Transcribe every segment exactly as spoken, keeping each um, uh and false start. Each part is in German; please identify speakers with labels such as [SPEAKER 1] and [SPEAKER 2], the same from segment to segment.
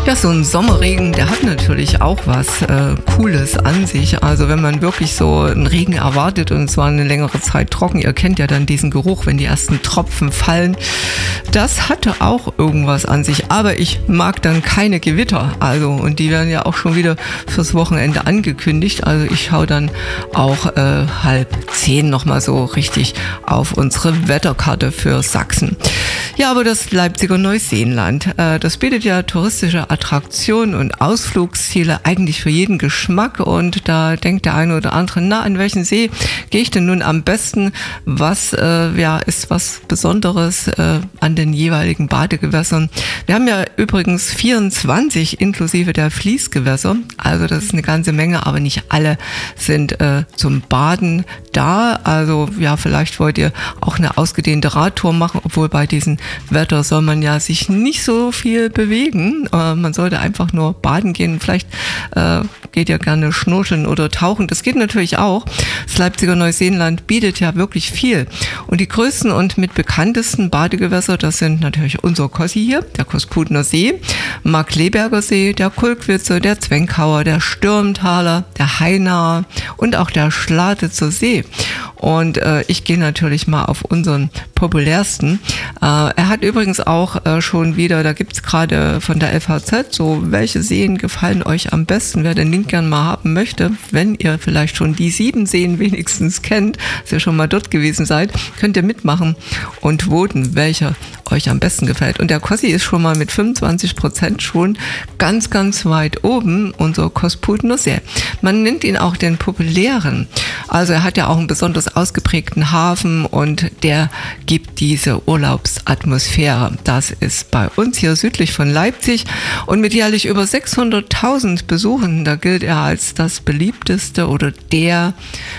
[SPEAKER 1] Ja, so ein Sommerregen, der hat natürlich auch was äh, Cooles an sich. Also wenn man wirklich so einen Regen erwartet und es war eine längere Zeit trocken, ihr kennt ja dann diesen Geruch, wenn die ersten Tropfen fallen. Das hatte auch irgendwas an sich. Aber ich mag dann keine Gewitter. Also, und die werden ja auch schon wieder fürs Wochenende angekündigt. Also ich schaue dann auch äh, halb zehn nochmal so richtig auf unsere Wetterkarte für Sachsen. Ja, aber das Leipziger Neuseenland, äh, das bietet ja touristische Attraktionen und Ausflugsziele eigentlich für jeden Geschmack, und da denkt der eine oder andere, na, an welchen See gehe ich denn nun am besten? Was äh, ja, ist was Besonderes äh, an den jeweiligen Badegewässern? Wir haben ja übrigens vierundzwanzig inklusive der Fließgewässer, also das ist eine ganze Menge, aber nicht alle sind äh, zum Baden da. Also ja, vielleicht wollt ihr auch eine ausgedehnte Radtour machen, obwohl bei diesem Wetter soll man ja sich nicht so viel bewegen. Äh, man sollte einfach nur baden gehen. Vielleicht äh, geht ihr gerne schnorcheln oder tauchen. Das geht natürlich auch. Das Leipziger Neuseenland bietet ja wirklich viel. Und die größten und mit bekanntesten Badegewässer, das sind natürlich unser Kossi hier, der Kosputner See, Markkleeberger See, der Kulkwitzer, der Zwenkauer, der Stürmtaler, der Hainaer und auch der Schladitzer See. Und äh, ich gehe natürlich mal auf unseren populärsten. Äh, er hat übrigens auch äh, schon wieder, da gibt's gerade von der F A Z, so welche Seen gefallen euch am besten, wer den Link gern mal haben möchte. Wenn ihr vielleicht schon die sieben Seen wenigstens kennt, dass ihr schon mal dort gewesen seid, könnt ihr mitmachen und voten, welcher euch am besten gefällt. Und der Kossi ist schon mal mit fünfundzwanzig Prozent schon ganz, ganz weit oben, unser Kosputner See. Man nennt ihn auch den populären. Also er hat ja auch einen besonders ausgeprägten Hafen und der gibt diese Urlaubsatmosphäre. Das ist bei uns hier südlich von Leipzig und mit jährlich über sechshunderttausend Besuchern, da gilt er als das beliebteste oder der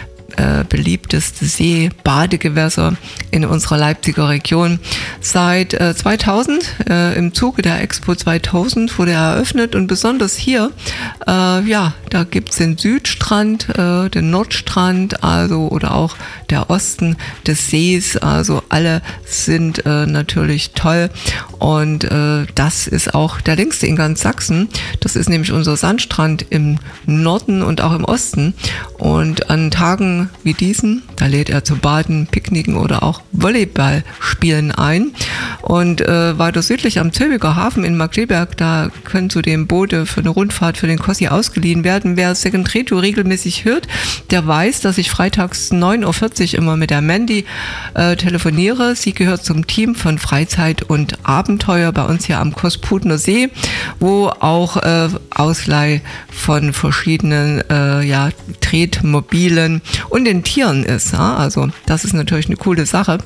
[SPEAKER 1] Äh, beliebteste See, Badegewässer in unserer Leipziger Region. Seit äh, zweitausend, äh, im Zuge der Expo zweitausend, wurde er eröffnet, und besonders hier, äh, ja, da gibt's den Südstrand, äh, den Nordstrand, also oder auch der Osten des Sees, also alle sind äh, natürlich toll, und äh, das ist auch der längste in ganz Sachsen. Das ist nämlich unser Sandstrand im Norden und auch im Osten, und an Tagen wie diesen, da lädt er zum Baden, Picknicken oder auch Volleyballspielen ein. Und äh, weiter südlich am Zöbiger Hafen in Markkleeberg, da können zudem Boote für eine Rundfahrt für den Kossi ausgeliehen werden. Wer Second Reto regelmäßig hört, der weiß, dass ich freitags neun Uhr vierzig immer mit der Mandy äh, telefoniere. Sie gehört zum Team von Freizeit und Abenteuer bei uns hier am Kosputner See, wo auch äh, Ausleih von verschiedenen äh, ja, Tretmobilen und den Tieren ist. Ja? Also das ist natürlich eine coole Sache.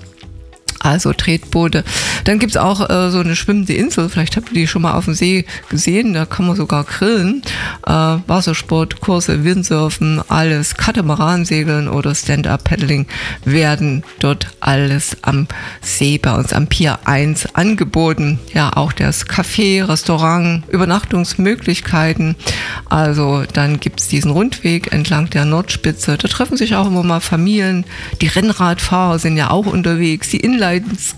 [SPEAKER 1] Also Tretboote. Dann gibt's auch äh, so eine schwimmende Insel, vielleicht habt ihr die schon mal auf dem See gesehen, da kann man sogar grillen. Äh, Wassersport, Kurse, Windsurfen, alles, Katamaransegeln oder Stand-Up-Paddling werden dort alles am See bei uns am Pier eins angeboten. Ja, auch das Café, Restaurant, Übernachtungsmöglichkeiten. Also dann gibt's diesen Rundweg entlang der Nordspitze. Da treffen sich auch immer mal Familien. Die Rennradfahrer sind ja auch unterwegs, die Inline